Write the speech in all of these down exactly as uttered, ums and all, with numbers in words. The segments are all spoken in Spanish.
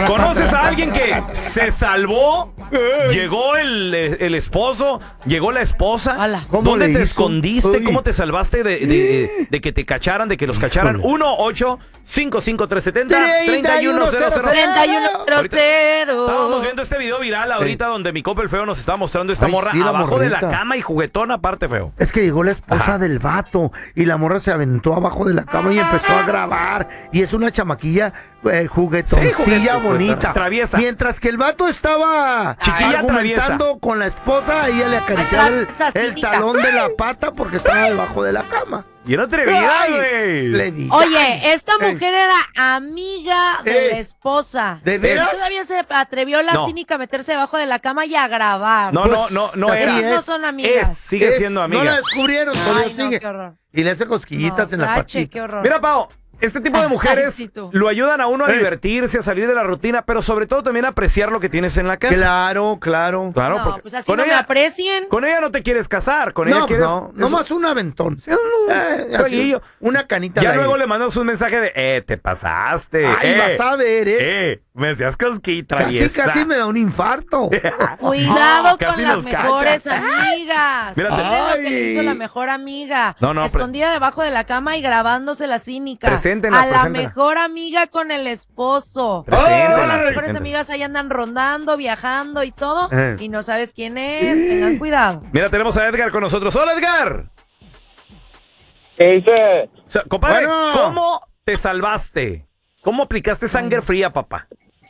¿Conoces a alguien que se salvó? Llegó el, el esposo, llegó la esposa. Hola. ¿Dónde te escondiste? Uy. ¿Cómo te salvaste de, de, de que te cacharan, de que los cacharan? uno ocho cinco cinco tres siete cero tres uno cero cero treinta y uno cero cero. Estábamos viendo este video viral ahorita sí. donde mi compa el feo nos estaba mostrando esta Ay, morra sí, abajo morrita. de la cama y juguetón aparte, feo. Es que llegó la esposa Ajá. del vato y la morra se aventó abajo de la cama y empezó a grabar. Y es una chamaquilla eh, juguetoncilla sí, juguet- bonita. Traviesa. Mientras que el vato estaba Chiquilla argumentando traviesa. con la esposa, ella le acariciaba el, el talón de la pata porque estaba debajo de la cama. Y era atrevida, güey. Oye, esta mujer Ey. era amiga de Ey. la esposa. ¿De veras? Todavía se atrevió la no. cínica a meterse debajo de la cama y a grabar. No, no, no, no Ellas era. no son amigas. Es, sigue es, siendo amiga. No la descubrieron, todavía Ay, no, sigue. qué horror. Y le hace cosquillitas no, en la tache, patita. Qué horror. Mira, Pao, este tipo de mujeres Ay, sí, lo ayudan a uno a eh. divertirse, a salir de la rutina, pero sobre todo también a apreciar lo que tienes en la casa. Claro, claro. Claro, no, pues así no ella, me aprecien. Con ella no te quieres casar, con no, ella quieres... No, no, nomás un aventón. Sí, un, eh, así, una canita Ya de luego aire. le mandas un mensaje de, eh, te pasaste. Ay, eh, vas a ver, eh. Eh, me hacías cosquita. Casi, casi me da un infarto. Cuidado con las mejores cachas. amigas. Mírate. Ay. Lo que le hizo la mejor amiga. No, no, escondida pre- debajo de la cama y grabándose la cínica. Preséntenla, a la preséntenla. mejor amiga con el esposo. Preséntenla, Las mejores preséntenla. amigas ahí andan rondando, viajando y todo. Eh. Y no sabes quién es. Tengan cuidado. Mira, tenemos a Edgar con nosotros. ¡Hola, Edgar! ¿Qué dice? O sea, compadre, Bueno. ¿cómo te salvaste? ¿Cómo aplicaste sangre fría, papá?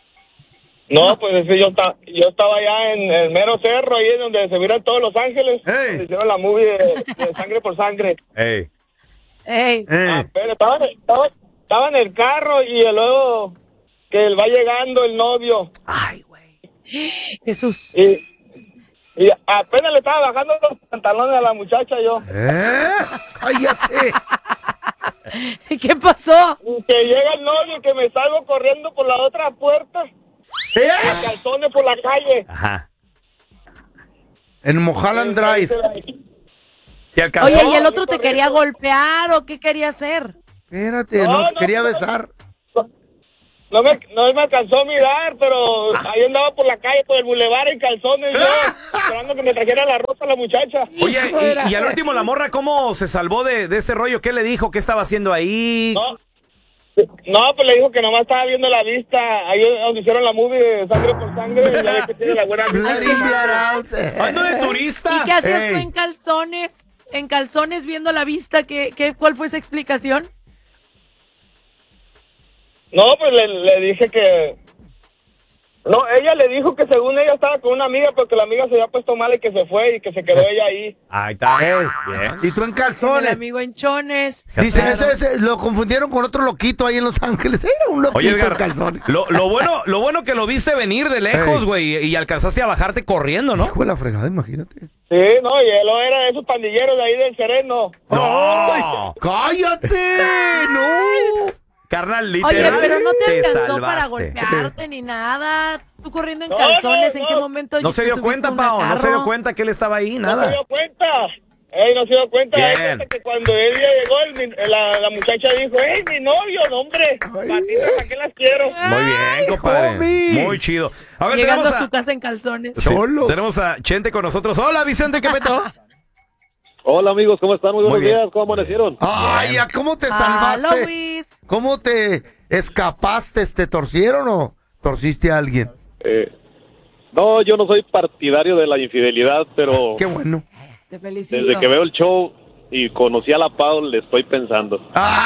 No, pues es que yo, ta- yo estaba allá en el mero cerro, ahí donde se miran todos Los Ángeles. Ey. Donde hicieron la movie de, de Sangre por Sangre. Ey. Ey. Eh. Ah, pero estaba, estaba, estaba en el carro y luego que él va llegando el novio. Ay, güey. Jesús. Y, y apenas le estaba bajando los pantalones a la muchacha yo. ¿Eh? ¡Cállate! ¿Qué pasó? Y que llega el novio y que me salgo corriendo por la otra puerta. ¿Eh? A calzones por la calle. Ajá. En Mulholland Drive. ¿Te alcanzó? Oye, ¿y el otro te quería golpear o qué quería hacer? Espérate, No, no, no, te quería no. besar. No me, no me alcanzó a mirar, pero ahí andaba por la calle, por el bulevar en calzones, yo, esperando que me trajera la ropa la muchacha. Oye, y, y al último la morra, ¿cómo se salvó de, de este rollo? ¿Qué le dijo? ¿Qué estaba haciendo ahí? No, no, pues le dijo que nomás estaba viendo la vista, ahí donde hicieron la movie de Sangre por Sangre, y ya ve que tiene la buena vista. Bloody blood out. Ando de turista. ¿Y qué hacías Ey. tú en calzones? En calzones viendo la vista, ¿qué, qué, ¿cuál fue esa explicación? No, pues le, le dije que... No, ella le dijo que según ella estaba con una amiga, pero que la amiga se había puesto mal y que se fue y que se quedó ella ahí. Ahí está. Ey. Bien. Y tú en El calzones. amigo en chones. Dicen, Claro. ese, ese, lo confundieron con otro loquito ahí en Los Ángeles. Era un loquito Oye, en Edgar, calzones. lo, lo bueno, lo bueno que lo viste venir de lejos, Ey. güey, y, y alcanzaste a bajarte corriendo, ¿no? Hijo de la fregada, imagínate. Sí, no, y él era de esos pandilleros de ahí del Sereno. ¡No! ¡Cállate! ¡No! Carnal, Oye, literal. pero no te te alcanzó para salvaste. golpearte ni nada. Tú corriendo en No, calzones, no, ¿en qué no. momento No se te dio subiste cuenta, a un Pao, no se carro? dio cuenta que él estaba ahí, No se nada. dio cuenta. Ey, no se dio cuenta. Bien. Hay cuenta que cuando él ya llegó, el- la, la muchacha dijo, ¡ey, mi novio, no, hombre! Patitas, ¿para qué las quiero? Muy bien, compadre. homie. Muy chido. A ver, Llegando tenemos a a, su casa en calzones. Sí, Solos. tenemos a Chente con nosotros. Hola, Vicente, ¿qué petó? Hola amigos, ¿cómo están? Muy buenos Muy bien. días, ¿cómo amanecieron? Ay, ¿a ¿cómo te Hola, salvaste? Luis. ¿Cómo te escapaste? ¿Te torcieron o torciste a alguien? Eh, no, yo no soy partidario de la infidelidad, pero Qué bueno. Te felicito. desde que veo el show y conocí a la Pau, le estoy pensando.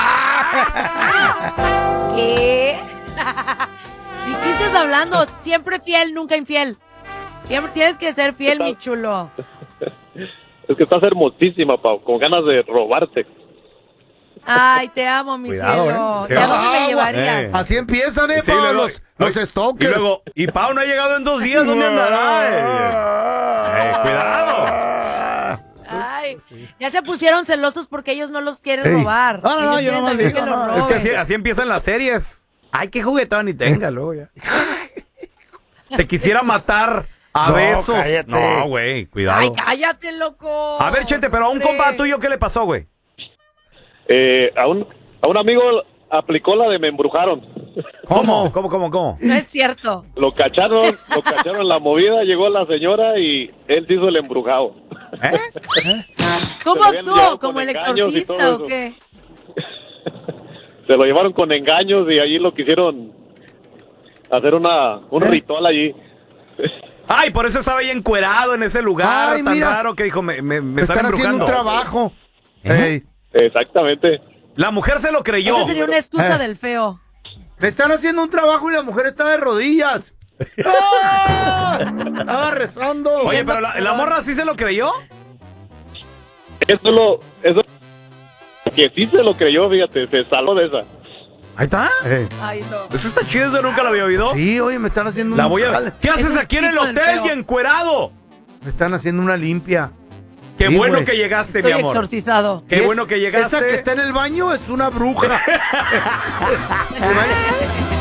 ¡Ah! ¿Qué? ¿Y qué estás hablando? Siempre fiel, nunca infiel. Siempre tienes que ser fiel, mi chulo. Es que estás hermosísima, Pau, con ganas de robarte. Ay, te amo, mi Cuidado, cielo. ¿eh? Sí. ¿Y a dónde Ah, me llevarías? eh. Así empiezan, ¿eh, Sí, Pao? luego- los, los Oye, stalkers. Y luego, y Pau no ha llegado en dos días, ¿dónde andará? Eh, eh, cuidado. Ay, ya se pusieron celosos porque ellos no los quieren Ey. robar. No, no, no, Ellos yo quieren nomás también digo, que los no, es que roben. así, así empiezan las series. Ay, qué juguetón y tenga luego ya. Te quisiera matar a No, besos. cállate. No, güey, cuidado. Ay, cállate, loco. A ver, Chente, pero a un Hombre. compa tuyo, ¿qué le pasó, güey? Eh, a, un, a un amigo aplicó la de me embrujaron. ¿Cómo? ¿Cómo, cómo, cómo? No es cierto. Lo cacharon, lo cacharon en la movida, llegó la señora y él se hizo el embrujado. ¿Eh? ¿Cómo Se lo habían actuó? liado ¿Como con el engaños y exorcista todo o eso. qué? Se lo llevaron con engaños y allí lo quisieron hacer una un ¿Eh? ritual allí. Ay, por eso estaba ahí encuerado en ese lugar Ay, tan mira. raro que dijo, me, me, me Me están están haciendo embrujando. un trabajo. ¿Eh? Ey, Exactamente. La mujer se lo creyó. Esa sería una excusa Eh. del feo. me están haciendo un trabajo y la mujer está de rodillas. ¡Ah! Estaba rezando. Oye, pero la, la morra sí se lo creyó. Eso lo eso que sí se lo creyó, fíjate, se salvó de esa. Ahí está. Ey. Ay, no. Eso está chido, eso nunca lo había oído. Sí, oye, me están haciendo La un voy a jale. ver. ¿Qué haces Es un aquí en el tipo del hotel feo. y encuerado? Me están haciendo una limpia. Qué Sí, bueno güey. que llegaste, Estoy mi amor. exorcizado. Qué Es- bueno que llegaste. Esa que está en el baño es una bruja.